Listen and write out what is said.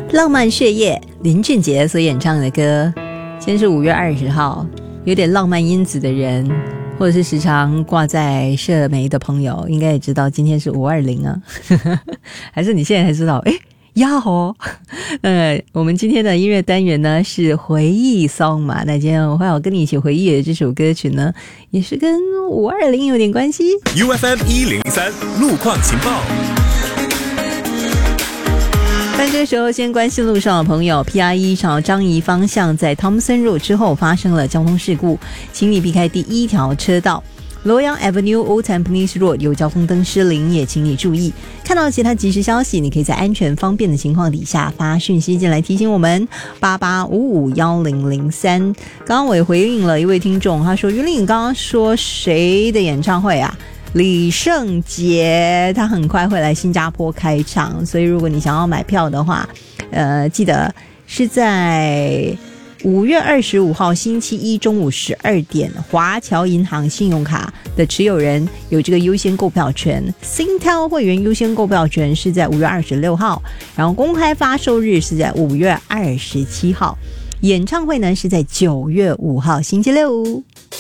浪漫血液林俊杰所演唱的歌，今天是5月20号，有点浪漫因子的人，或者是时常挂在社媒的朋友，应该也知道今天是520啊。还是你现在才知道？呀哦，我们今天的音乐单元呢是回忆 song 嘛，那今天我会要跟你一起回忆的这首歌曲呢，也是跟520有点关系。 UFM 103路况情报。 但这个时候先关心路上的朋友， PR1 朝樟宜方向在 Thompson Road 之后发生了交通事故，请你避开第一条车道。罗阳 Avenue Old Tampines Road 有交通灯失灵，也请你注意。看到其他即时消息，你可以在安全方便的情况底下发讯息进来提醒我们88551003。刚刚我也回应了一位听众，他说：“云林，你刚刚说谁的演唱会啊？李圣杰，他很快会来新加坡开场，所以如果你想要买票的话，记得是在5月25号星期一中午12点，华侨银行信用卡的持有人有这个优先购票权， Singtel 会员优先购票权是在5月26号，然后公开发售日是在5月27号，演唱会呢是在9月5号星期六。